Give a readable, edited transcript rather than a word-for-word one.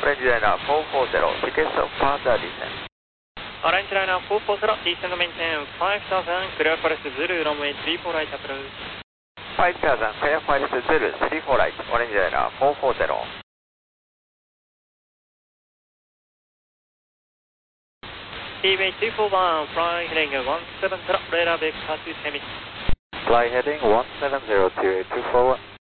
Orange Liner 440, tickets of further descent. Orange Liner 440, descend maintain 5000, clear for Zulu, runway 34 right approach. 5000, clear for Zulu, 34 right, Orange Liner 440. Seaway 241, fly heading 170, radar vector 270. Fly heading 170 to 824.